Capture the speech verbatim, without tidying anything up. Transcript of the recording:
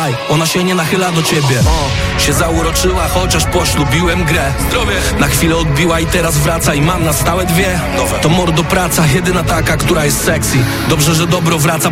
Słuchaj, ona się nie nachyla do ciebie, o, się zauroczyła, chociaż poślubiłem grę. Zdrowie. Na chwilę odbiła i teraz wraca i mam na stałe dwie. Nowe. To mordo praca, jedyna taka, która jest sexy. Dobrze, że dobro wraca,